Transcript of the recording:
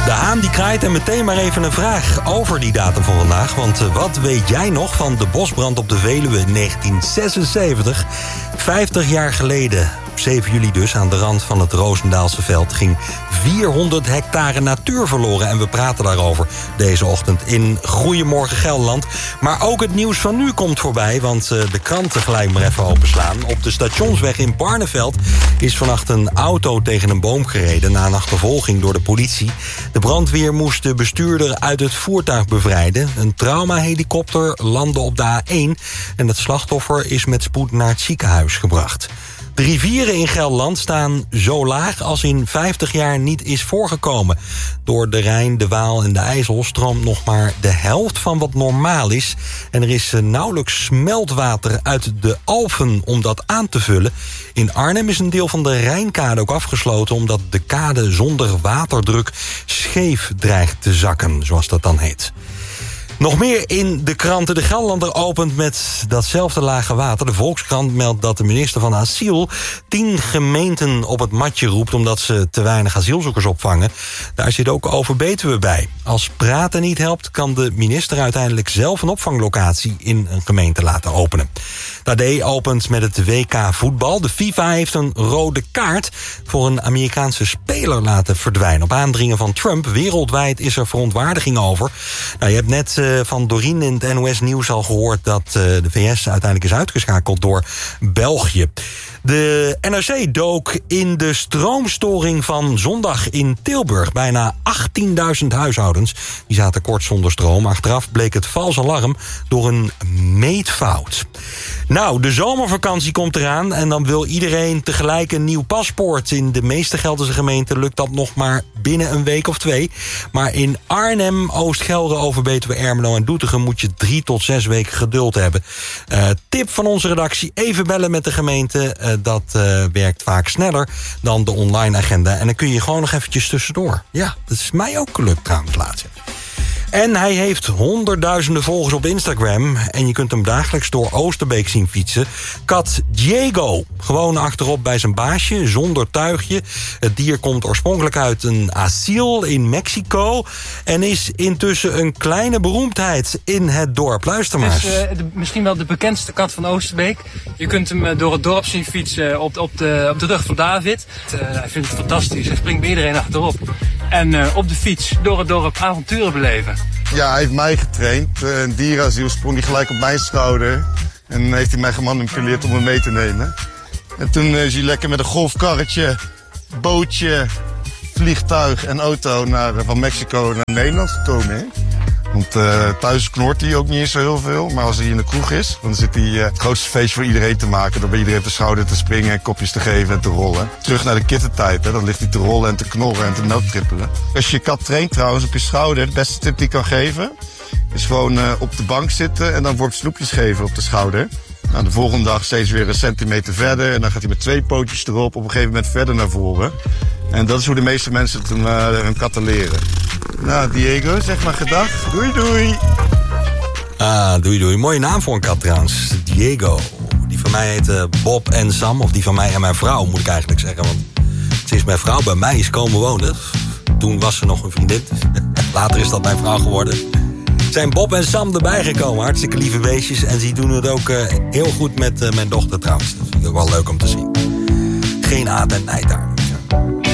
De haan die kraait en meteen maar even een vraag over die datum van vandaag. Want wat weet jij nog van de bosbrand op de Veluwe in 1976? 50 jaar geleden, op 7 juli dus, aan de rand van het Roosendaalse veld, ging 400 hectare natuur verloren. En we praten daarover deze ochtend in Goedemorgen Gelderland. Maar ook het nieuws van nu komt voorbij, want de kranten gelijk maar even openslaan. Op de Stationsweg in Barneveld is vannacht een auto tegen een boom gereden na een achtervolging door de politie. De brandweer moest de bestuurder uit het voertuig bevrijden. Een traumahelikopter landde op de A1 en het slachtoffer is met spoed naar het ziekenhuis gebracht. De rivieren in Gelderland staan zo laag als in 50 jaar niet is voorgekomen. Door de Rijn, de Waal en de IJssel stroomt nog maar de helft van wat normaal is. En er is nauwelijks smeltwater uit de Alpen om dat aan te vullen. In Arnhem is een deel van de Rijnkade ook afgesloten, omdat de kade zonder waterdruk scheef dreigt te zakken, zoals dat dan heet. Nog meer in de kranten. De Gelderlander opent met datzelfde lage water. De Volkskrant meldt dat de minister van Asiel 10 gemeenten op het matje roept omdat ze te weinig asielzoekers opvangen. Daar zit ook Overbetuwe bij. Als praten niet helpt, kan de minister uiteindelijk zelf een opvanglocatie in een gemeente laten openen. De AD opent met het WK voetbal. De FIFA heeft een rode kaart voor een Amerikaanse speler laten verdwijnen. Op aandringen van Trump. Wereldwijd is er verontwaardiging over. Nou, je hebt net van Dorien in het NOS Nieuws al gehoord dat de VS uiteindelijk is uitgeschakeld door België. De NRC dook in de stroomstoring van zondag in Tilburg. Bijna 18.000 huishoudens die zaten kort zonder stroom. Achteraf bleek het vals alarm door een meetfout. Nou, de zomervakantie komt eraan en dan wil iedereen tegelijk een nieuw paspoort. In de meeste Gelderse gemeenten lukt dat nog maar binnen een week of 2. Maar in Arnhem, Oost-Gelre, Overbetuwe, Ermelo en Doetinchem moet je 3 tot 6 weken geduld hebben. Tip van onze redactie, even bellen met de gemeente. Dat werkt vaak sneller dan de online agenda. En dan kun je gewoon nog eventjes tussendoor. Ja, dat is mij ook gelukt trouwens laatst. En hij heeft honderdduizenden volgers op Instagram. En je kunt hem dagelijks door Oosterbeek zien fietsen. Kat Diego. Gewoon achterop bij zijn baasje, zonder tuigje. Het dier komt oorspronkelijk uit een asiel in Mexico. En is intussen een kleine beroemdheid in het dorp. Luister maar eens. Het is misschien wel de bekendste kat van Oosterbeek. Je kunt hem door het dorp zien fietsen op de rug van David. Hij vindt het fantastisch. Hij springt bij iedereen achterop. En op de fiets door het dorp avonturen beleven. Ja, hij heeft mij getraind. Een dierenasiel sprong hij gelijk op mijn schouder. En heeft hij mij gemanipuleerd om hem mee te nemen. En toen is hij lekker met een golfkarretje, bootje, vliegtuig en auto van Mexico naar Nederland gekomen. Hè? Want thuis knort hij ook niet eens zo heel veel. Maar als hij in de kroeg is, dan zit hij het grootste feestje voor iedereen te maken. Door bij iedereen op de schouder te springen, kopjes te geven en te rollen. Terug naar de kittentijd, hè. Dan ligt hij te rollen en te knorren en te melktrippelen. Als je je kat traint trouwens op je schouder, de beste tip die ik kan geven, is gewoon op de bank zitten en dan wordt snoepjes geven op de schouder. Nou, de volgende dag steeds weer een centimeter verder. En dan gaat hij met 2 pootjes erop op een gegeven moment verder naar voren. En dat is hoe de meeste mensen hun katten leren. Nou, Diego, zeg maar gedag. Doei, doei. Doei, doei. Mooie naam voor een kat trouwens. Diego. Die van mij heet Bob en Sam. Of die van mij en mijn vrouw, moet ik eigenlijk zeggen. Want sinds mijn vrouw bij mij is komen wonen. Toen was ze nog een vriendin. Later is dat mijn vrouw geworden. Zijn Bob en Sam erbij gekomen. Hartstikke lieve beestjes. En die doen het ook heel goed met mijn dochter trouwens. Dat vind ik ook wel leuk om te zien. Geen aad en nijd daar.